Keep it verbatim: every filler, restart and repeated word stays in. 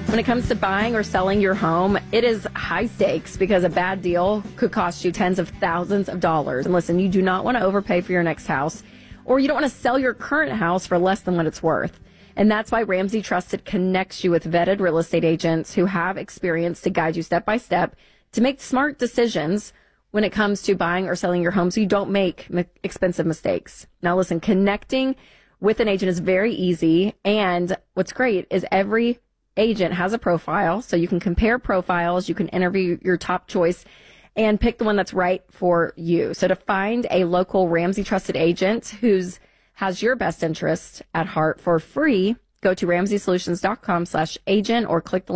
When it comes to buying or selling your home, it is high stakes because a bad deal could cost you tens of thousands of dollars. And listen, you do not want to overpay for your next house, or you don't want to sell your current house for less than what it's worth. And that's why Ramsey Trusted connects you with vetted real estate agents who have experience to guide you step by step to make smart decisions when it comes to buying or selling your home so you don't make m- expensive mistakes. Now, listen, connecting with an agent is very easy. And what's great is every agent has a profile, so you can compare profiles, you can interview your top choice and pick the one that's right for you. So to find a local Ramsey Trusted agent who's has your best interest at heart for free, go to ramsey solutions dot com slash agent or click the